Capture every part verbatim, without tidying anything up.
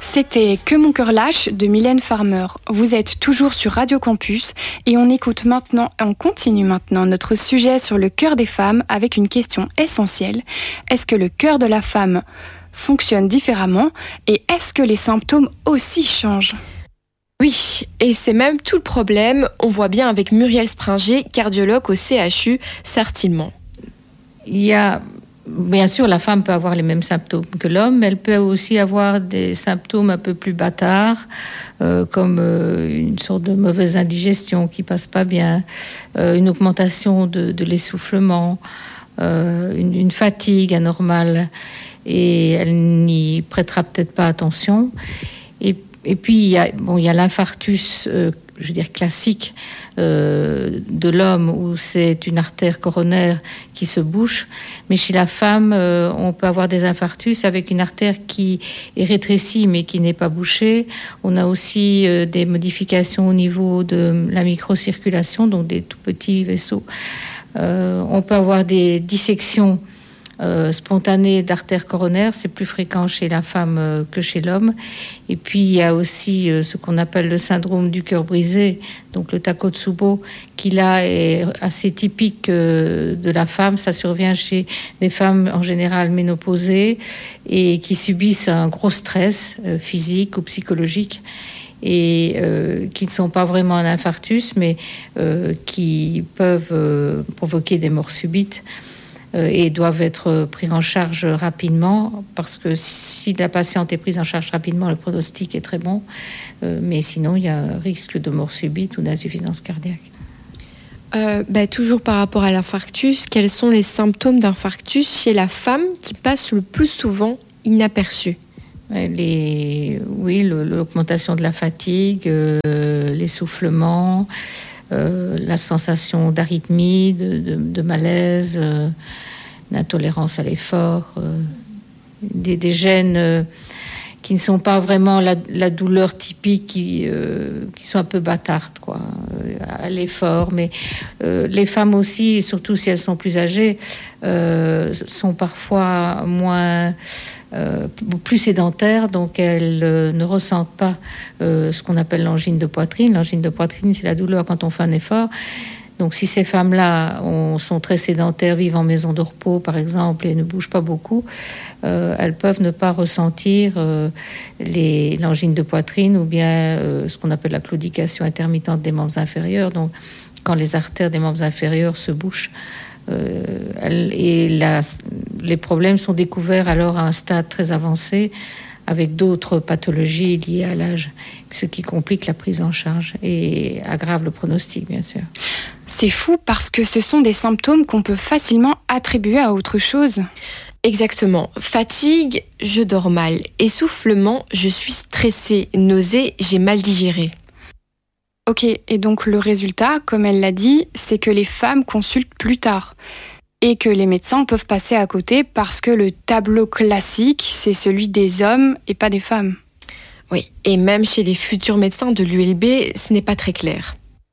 C'était Que mon cœur lâche de Mylène Farmer. Vous êtes toujours sur Radio Campus et on écoute maintenant, on continue maintenant notre sujet sur le cœur des femmes avec une question essentielle. Est-ce que le cœur de la femme fonctionne différemment et est-ce que les symptômes aussi changent ? Oui, et c'est même tout le problème. On voit bien avec Muriel Springer, cardiologue au C H U Sartillement. Il y a, bien sûr, la femme peut avoir les mêmes symptômes que l'homme, mais elle peut aussi avoir des symptômes un peu plus bâtards, euh, comme euh, une sorte de mauvaise indigestion qui passe pas bien, euh, une augmentation de, de l'essoufflement, euh, une, une fatigue anormale, et elle n'y prêtera peut-être pas attention. Et Et puis, il y a, bon, il y a l'infarctus, euh, je veux dire, classique euh, de l'homme, où c'est une artère coronaire qui se bouche. Mais chez la femme, euh, on peut avoir des infarctus avec une artère qui est rétrécie, mais qui n'est pas bouchée. On a aussi euh, des modifications au niveau de la microcirculation, donc des tout petits vaisseaux. Euh, on peut avoir des dissections Euh, spontanée d'artères coronaires, c'est plus fréquent chez la femme euh, que chez l'homme. Et puis il y a aussi euh, ce qu'on appelle le syndrome du cœur brisé, donc le Takotsubo, qui là est assez typique euh, de la femme. Ça survient chez des femmes en général ménopausées et qui subissent un gros stress euh, physique ou psychologique, et euh, qui ne sont pas vraiment un infarctus, mais euh, qui peuvent euh, provoquer des morts subites et doivent être pris en charge rapidement, parce que si la patiente est prise en charge rapidement, le pronostic est très bon, euh, mais sinon il y a un risque de mort subite ou d'insuffisance cardiaque. Euh, bah, toujours par rapport à l'infarctus, quels sont les symptômes d'infarctus chez la femme qui passent le plus souvent inaperçus ? Les, oui, le, l'augmentation de la fatigue, euh, l'essoufflement, Euh, la sensation d'arythmie, de, de, de malaise, euh, d'intolérance à l'effort, euh, des, des gènes euh, qui ne sont pas vraiment la, la douleur typique, qui, euh, qui sont un peu bâtardes, quoi, euh, à l'effort. Mais euh, les femmes aussi, surtout si elles sont plus âgées, euh, sont parfois moins... Euh, plus sédentaires, donc elles euh, ne ressentent pas euh, ce qu'on appelle l'angine de poitrine. L'angine de poitrine, c'est la douleur quand on fait un effort. Donc si ces femmes-là on, sont très sédentaires, vivent en maison de repos par exemple, et ne bougent pas beaucoup, euh, elles peuvent ne pas ressentir euh, les, l'angine de poitrine, ou bien euh, ce qu'on appelle la claudication intermittente des membres inférieurs, donc quand les artères des membres inférieurs se bouchent. Euh, et la, les problèmes sont découverts alors à un stade très avancé, avec d'autres pathologies liées à l'âge, ce qui complique la prise en charge et aggrave le pronostic, bien sûr. C'est fou parce que ce sont des symptômes qu'on peut facilement attribuer à autre chose. Exactement. Fatigue, je dors mal. Essoufflement, je suis stressée. Nausée, j'ai mal digéré. Ok, et donc le résultat, comme elle l'a dit, c'est que les femmes consultent plus tard et que les médecins peuvent passer à côté parce que le tableau classique, c'est celui des hommes et pas des femmes. Oui, et même chez les futurs médecins de l'U L B, ce n'est pas très clair.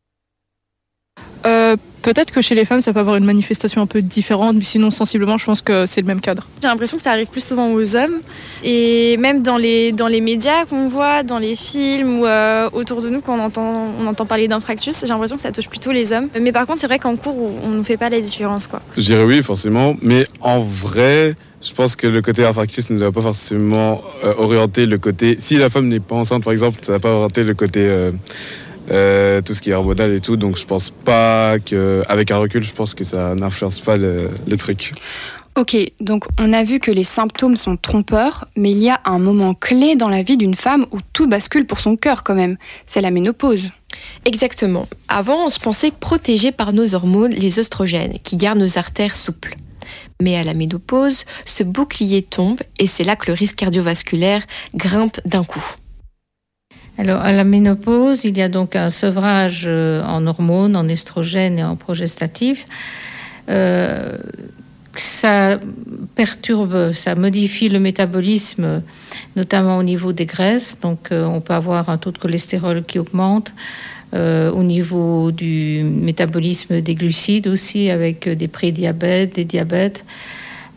Euh, peut-être que chez les femmes, ça peut avoir une manifestation un peu différente, mais sinon, sensiblement, je pense que c'est le même cadre. J'ai l'impression que ça arrive plus souvent aux hommes, et même dans les, dans les médias qu'on voit, dans les films ou euh, autour de nous, quand on entend, on entend parler d'infarctus, j'ai l'impression que ça touche plutôt les hommes. Mais par contre, c'est vrai qu'en cours, on ne fait pas la différence, quoi. Je dirais oui, forcément, mais en vrai, je pense que le côté infarctus ne doit pas forcément euh, orienter le côté... Si la femme n'est pas enceinte, par exemple, ça ne va pas orienter le côté... Euh, Euh, tout ce qui est hormonal et tout, donc je pense pas que, avec un recul, je pense que ça n'influence pas le, le truc. Ok, donc on a vu que les symptômes sont trompeurs, mais il y a un moment clé dans la vie d'une femme où tout bascule pour son cœur quand même, c'est la ménopause. Exactement. Avant, on se pensait protégé par nos hormones, les oestrogènes, qui gardent nos artères souples. Mais à la ménopause, ce bouclier tombe et c'est là que le risque cardiovasculaire grimpe d'un coup. Alors, à la ménopause, il y a donc un sevrage en hormones, en estrogènes et en progestatifs. Euh, ça perturbe, ça modifie le métabolisme, notamment au niveau des graisses. Donc, euh, on peut avoir un taux de cholestérol qui augmente. Euh, au niveau du métabolisme des glucides aussi, avec des prédiabètes, des diabètes.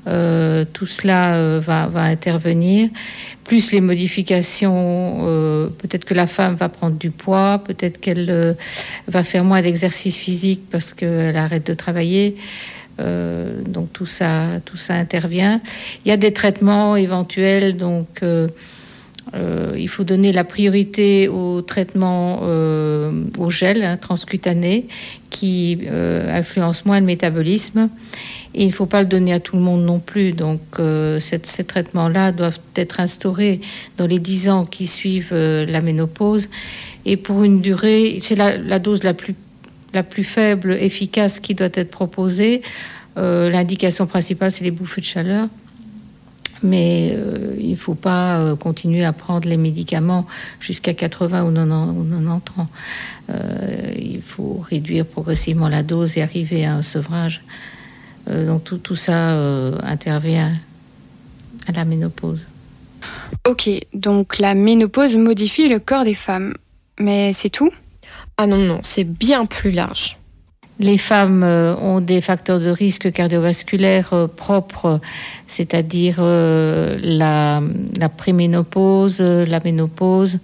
euh, tout cela euh, va, va intervenir. Plus les modifications, euh, peut-être que la femme va prendre du poids, peut-être qu'elle euh, va faire moins d'exercice physique parce qu'elle arrête de travailler. Euh, donc tout ça, tout ça intervient. Il y a des traitements éventuels, donc euh, euh, il faut donner la priorité aux traitements euh, au gel hein, transcutané qui euh, influencent moins le métabolisme. Et il ne faut pas le donner à tout le monde non plus. Donc euh, cette, ces traitements-là doivent être instaurés dans les dix ans qui suivent euh, la ménopause. Et pour une durée, c'est la, la dose la plus la plus faible, efficace qui doit être proposée. Euh, l'indication principale, c'est les bouffées de chaleur. Mais euh, il ne faut pas euh, continuer à prendre les médicaments jusqu'à quatre-vingts ou quatre-vingt-dix ans. Euh, il faut réduire progressivement la dose et arriver à un sevrage. Euh, donc tout, tout ça euh, intervient à la ménopause. Ok, donc la ménopause modifie le corps des femmes. Mais c'est tout ? Ah non, non, c'est bien plus large. Les femmes euh, ont des facteurs de risque cardiovasculaires euh, propres, c'est-à-dire euh, la, la préménopause, la ménopause,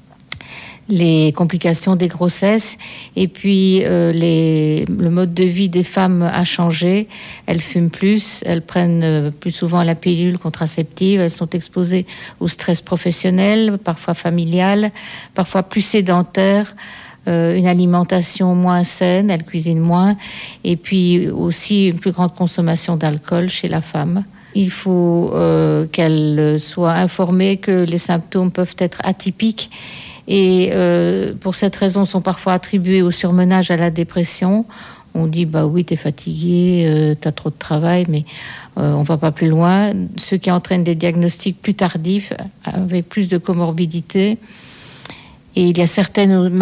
les complications des grossesses, et puis euh, les, le mode de vie des femmes a changé. Elles fument plus, elles prennent euh, plus souvent la pilule contraceptive, elles sont exposées au stress professionnel, parfois familial, parfois plus sédentaire. Euh, une alimentation moins saine, elle cuisine moins, et puis aussi une plus grande consommation d'alcool chez la femme. Il faut euh, qu'elle soit informée que les symptômes peuvent être atypiques et euh, pour cette raison sont parfois attribués au surmenage, à la dépression. On dit bah oui, t'es fatigué, euh, t'as trop de travail, mais euh, on va pas plus loin. Ce qui entraîne des diagnostics plus tardifs avec plus de comorbidité. Et il y a certaines